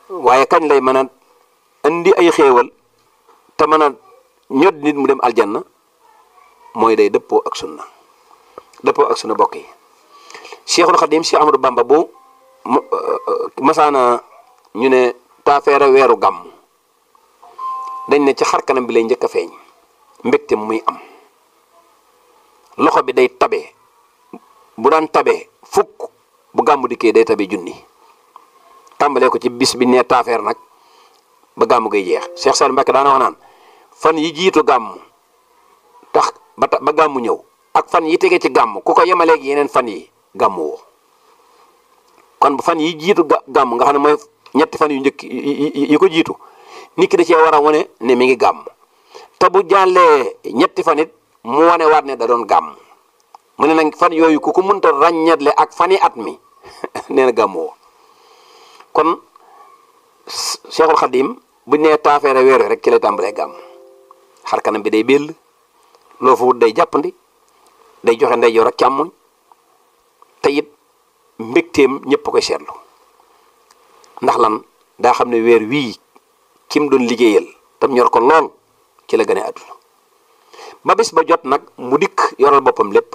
waaye kañ lay mën a indi ay xéewal te mën a ñod nit mu dem aljanna mooy day dëppoo ak sunna bokk yi. Cheikhul Khadim Cheikh Ahmadou Bamba bu masaana ñu ne taafeere weeru gàmm dañ ne ci xar kanam bi lay njëkk a feeñ mbégte muy am loxo bi day tabe bu daan tabe fukk bu gàmmu dikkee day tabe junni tàmbalee ko ci bis bi ne taafeer nag ba gàmmu gay jeex. Cheikh Saliou Mbacké daana wax naan fan yi jiitu gàmm tax ba gàmmu ñëw ak fan yi tege ci gàmm ku ko yemaleeg yeneen fan yi gàmmu woo. kon bu fan yi jiitu gàmm nga xam ne mooy ñetti fan yu njëkk yi ko jiitu nit ki da cee war a wane ne mi ngi gàmm te bu jàllee ñetti fan it mu wane waat ne da doon gàmm mu ne nag fan yooyu ku ko mënta ràññetle ak fan yi at mi nee na gàmmu woo. kon Cheikhul Khadim bu nee taafeere weer rek ci lay tàmbalee gàmm xar kanam bi day béll loo fa wut day jàppandi day joxe ndeyjoor ak càmmoñ te it mbégteem ñëpp a koy seetlu ndax lan daa xam ne weer wii kim doon liggéeyal tam ñor ko lool ci la gane àdduna ba bis ba jot nag mu dikk yoral boppam lépp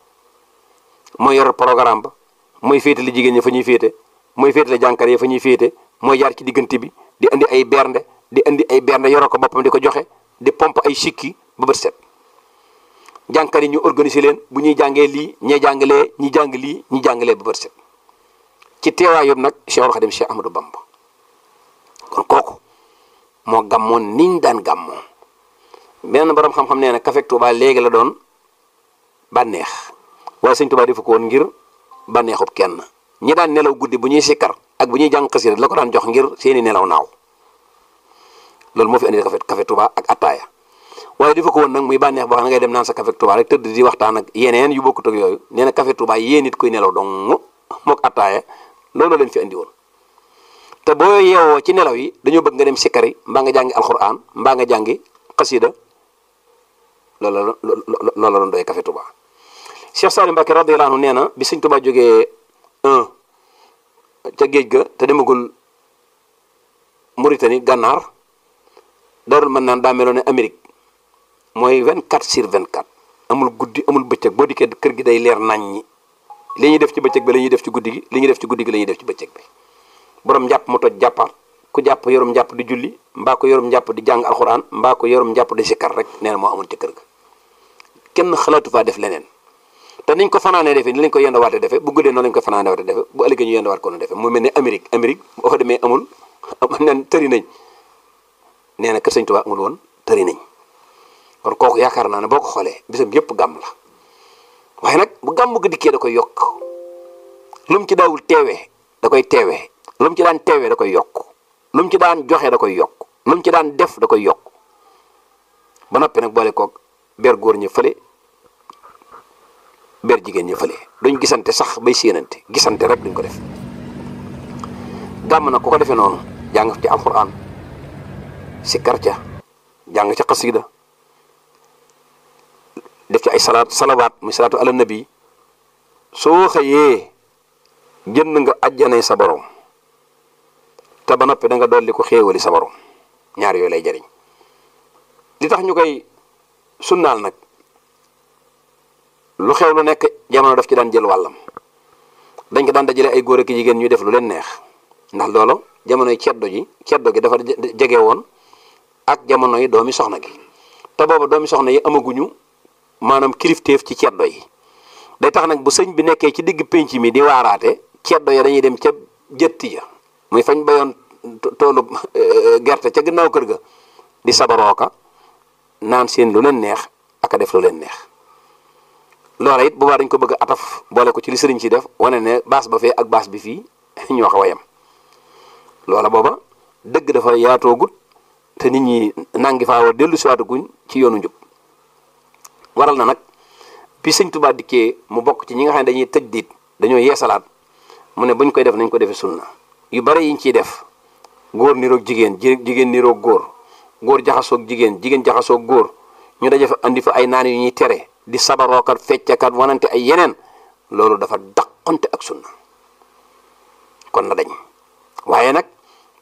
mooy yoral programme ba mooy féetale jigéen ñi fa ñuy féete mooy féetale jànkar yi fa ñuy féete mooy jaar ci diggante bi di indi ay bernde yoroo ko boppam di ko joxe di pompe ay sikki ba bët set jànkar yi ñu organiser leen bu ñuy jàngee lii ñee jàngalee ñi jàng lii ñi jàngalee ba bët set ci teewaayam nag Cheikhul Khadim Cheikh Ahmadou Bamba kon kooku moo gàmmoon niñ daan gàmmoo. benn borom xam-xam nee na Café Touba léegi la doon bànneex waaye sëñ Touba defu ko woon ngir bànneexub kenn ñi daan nelaw guddi bu ñuy sikkar ak bu ñuy jàng xasida la ko daan jox ngir seeni nelaw naaw loolu moo fi indi Café Touba ak attaaya waaye defu ko woon nag muy bànneex boo xam ne ngay dem naan sa Café Touba rek tëdd di waxtaan ak yeneen yu bokkut ak yooyu. nee na Café Touba yee nit kuy nelaw dong mook attaaya loolu leen fi indi woon te boo yeewoo ci nelaw yi dañoo bëgg nga dem sikkari mbaa nga jàngi alxuraan mbaa nga jàngi xasida loolu la doon doy Café Touba. Cheikh Saliou Mbacké radiyallahu anhu nee na bi sëñ Touba jógee ca géej ga te demagul Mauritanie gànnaar darul mën naan daa meloon ne Amérique mooy 24/24 amul guddi amul bëccëg boo dikkee kër gi day leer nañ ñi li ñuy def ci bëccëg bi la ñuy def ci guddi gi li ñuy def ci guddi gi la ñuy def ci bëccëg bi borom njàpp mu toj jàppaat ku jàpp yorum njàpp di julli mbaa ko yorum njàpp di jàng alxuraan mbaa ko yorum njàpp di sikkar rek nee na moo amul ci kër ga kenn xalaatu faa def leneen te niñ ko fanaanee defee ni lañ ko yendawaatee defee bu guddee noonu lañ ko fanaanee waatee defee bu ëllëgee ñu yendawaat ko noonu defee mu mel ne Amérique boo fa demee amul nen tëri nañ nee na kër Sëñ Tuubaa amul woon tëri nañ kon kooku yaakaar naa ne boo ko xoolee bisam yëpp gàmm la waaye nag bu gàmm gi dikkee da koy yokk lu mu ci daawul teewee da koy teewee lu mu ci daan teewee da koy yokk lu mu ci daan joxe da koy yokk lu mu ci daan def da koy yokk ba noppi nag boole koog ber góor ñi fële ber jigéen ñi fële duñ gisante sax bay séenante gisante rek duñ ko def gàmm nag ku ko defee noonu jàng ci alxuraan sikkar ca jàng ca xasida def ci ay salawaat muy salaatu ala nabi soo xëyee jënd nga ajjanay sa borom te ba noppi da nga dolli ko xéewali sa borom ñaar yooyu lay jariñ li tax ñu koy sunnaal nag lu xew lu nekk jamono daf ci daan jël wàllam dañ ko daan dajale ay góor ak jigéen ñu def lu leen neex ndax loolu jamonoy ceddo gi dafa jege woon ak jamonoy doomi soxna gi te booba doomi soxna yi amaguñu maanaam kilifteef ci ceddo yi day tax nag bu sëñ bi nekkee ci digg pénc mi di waaraate ceddo ya dañuy dem ca jëtti ya muy fañ bayoon toolu gerte ca gannaaw kër ga di sabarooka naan seen lu leen neex ak a def lu leen neex loola it boobaa dañ ko bëgg a ataf boole ko ci li sëriñ si def wane ne baas ba fee ak baas bi fii ñoo xaw a yem loola booba dëgg dafa yaatoo gut te nit ñi nangi faa war dellu siwaatu guñ ci yoonu njub waral na nag bi sëñ Tuubaa dikkee mu bokk ci ñi nga xam ne dañuy tëj diit dañoo yeesalaat mu ne buñ koy def nañ ko defee sunna yu bari yiñ ciy def góor niroog jigéen jigéen niroog góor jaxasoog jigéen jaxasoog góor ñu daje fa andi fa ay naan yu ñuy tere di sabarookat feccakat wanante ay yeneen loolu dafa daqante ak sunna kon na dañ waaye nag